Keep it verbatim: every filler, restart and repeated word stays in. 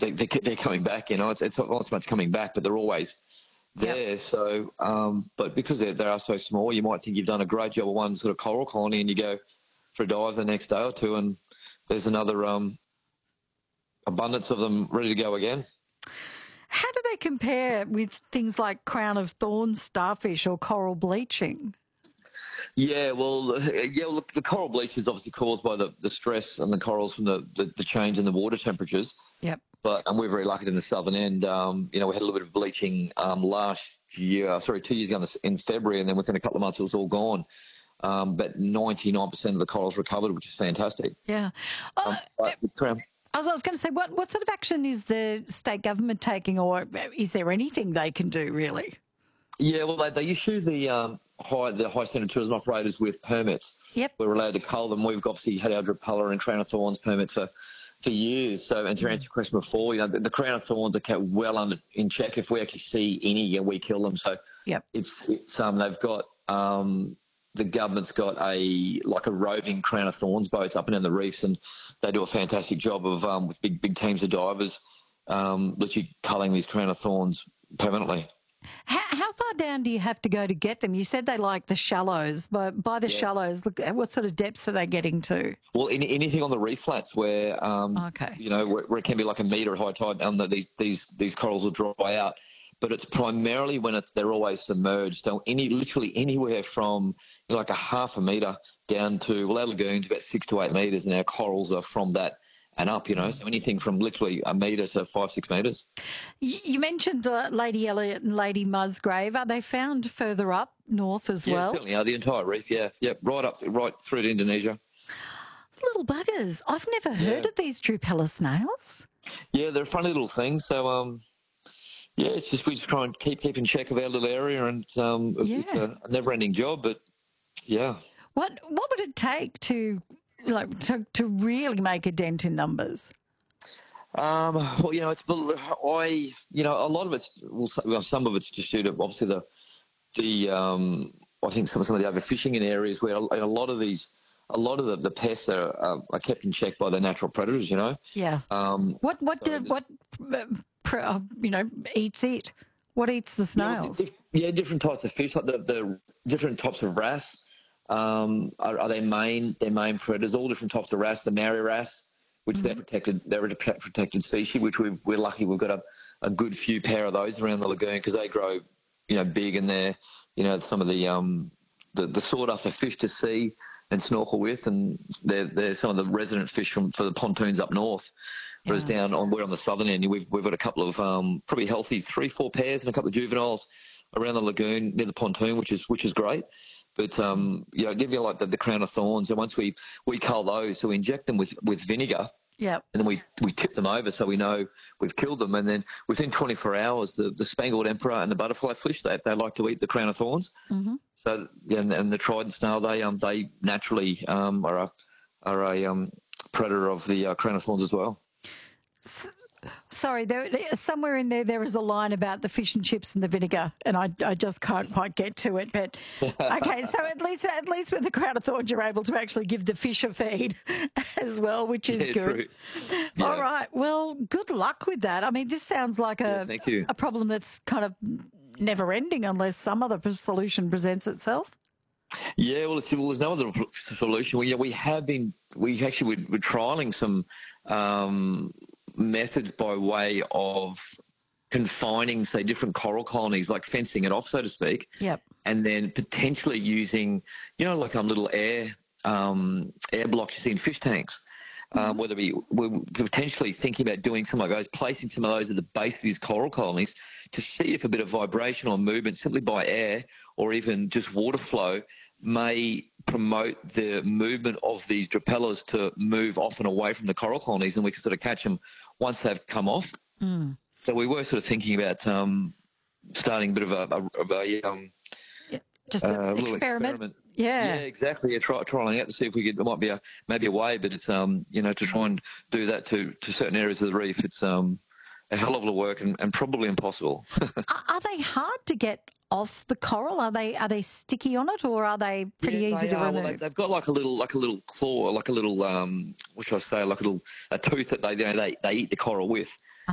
they, they, they're coming back. You know, it's, it's not so much coming back, but they're always there. Yep. So, um, but because they they are so small, you might think you've done a great job of one sort of coral colony, and you go for a dive the next day or two, and there's another um, abundance of them ready to go again. How do they compare with things like crown of thorns starfish or coral bleaching? Yeah, well, yeah. Look, the coral bleach is obviously caused by the, the stress on the corals from the, the, the change in the water temperatures. Yep. But and we're very lucky in the southern end. Um, you know, we had a little bit of bleaching um, last year, sorry, two years ago in February, and then within a couple of months it was all gone. Um, but ninety-nine percent of the corals recovered, which is fantastic. Yeah. Oh, um, but, I was, I was going to say, what, what sort of action is the state government taking, or is there anything they can do, really? Yeah, well, they, they issue the um, high the high standard tourism operators with permits. Yep. We're allowed to cull them. We've obviously had our Drapella and Crown of Thorns permits for, for years. So, and to answer your question before, you know, the, the Crown of Thorns are kept well under in check. If we actually see any, yeah, we kill them. So, yep. it's it's um they've got um. the government's got a like a roving Crown of Thorns boats up and down the reefs, and they do a fantastic job of um, with big big teams of divers, um, literally culling these Crown of Thorns permanently. How, how far down do you have to go to get them? You said they like the shallows, but by the yeah. shallows, look, what sort of depths are they getting to? Well, any, anything on the reef flats where, um, okay. you know, where, where it can be like a metre at high tide, um, these these these corals will dry out. But it's primarily when it's they're always submerged. So any literally anywhere from you know, like a half a metre down to, well, our lagoon's about six to eight metres, and our corals are from that and up, you know. So anything from literally a metre to five, six metres. You mentioned uh, Lady Elliot and Lady Musgrave. Are they found further up north as yeah, well? Certainly are. The entire reef, yeah. Yeah, right up, right through to Indonesia. Little buggers. I've never heard yeah. of these Drupella snails. Yeah, they're funny little things. So, um... yeah, it's just we just try and keep keep in check of our little area, and um, yeah. it's a, a never-ending job. But yeah, what what would it take to like to, to really make a dent in numbers? Um, well, you know, it's I you know a lot of it's well, some of it's just due to obviously the the um, I think some some of the overfishing in areas where a, a lot of these. A lot of the, the pests are, are, are kept in check by the natural predators, you know. Yeah. Um, what what so do, what uh, you know eats it? What eats the snails? Yeah, yeah different types of fish, like the, the different types of wrasse. Um, are, are their main their main predators? All different types of wrasse. The Maori wrasse, which mm-hmm. they're protected, they're a protected species. Which we've, we're lucky we've got a, a good few pair of those around the lagoon because they grow, you know, big, and they're, you know, some of the um the, the sought after fish to see and snorkel with, and they're, they're some of the resident fish from for the pontoons up north. Whereas yeah. down on we're on the southern end, we've we've got a couple of um, probably healthy three, four pairs and a couple of juveniles around the lagoon near the pontoon, which is which is great. But um, you know, give you like the, the Crown of Thorns, and once we we cull those, so we inject them with with vinegar. Yeah. And then we, we tip them over so we know we've killed them. And then within twenty-four hours, the, the Spangled Emperor and the butterfly fish, they, they like to eat the Crown of Thorns. Mm-hmm. So, and, and the trident snail, they um they naturally um are a, are a um, predator of the uh, Crown of Thorns as well. S- Sorry, there, somewhere in there there is a line about the fish and chips and the vinegar, and I, I just can't quite get to it. But okay, so at least at least with the Crown of Thorns, you're able to actually give the fish a feed as well, which is yeah, good. Yeah. All right, well, good luck with that. I mean, this sounds like a yeah, thank you. a problem that's kind of never ending unless some other solution presents itself. Yeah, well, it's, well there's no other solution. We, you know, we have been, we actually, we're, we're trialling some um, methods by way of confining, say, different coral colonies, like fencing it off, so to speak. Yep. And then potentially using, you know, like um, little air um, air blocks you see in fish tanks. Um, whether we, we're potentially thinking about doing some of those, placing some of those at the base of these coral colonies to see if a bit of vibration or movement simply by air or even just water flow may promote the movement of these Drapellas to move off and away from the coral colonies, and we can sort of catch them once they've come off. Mm. So we were sort of thinking about um, starting a bit of a, a, of a um, yeah, just an uh, experiment. experiment. Yeah, yeah, exactly. Yeah, try, trying out to see if we could. There might be a maybe a way, but it's um you know to try and do that to, to certain areas of the reef. It's um a hell of a lot of work and, and probably impossible. are, are they hard to get off the coral? Are they are they sticky on it, or are they pretty yeah, easy they to are. remove? Well, they, they've got like a little like a little claw, like a little um what should I say, like a little a tooth that they you know, they they eat the coral with.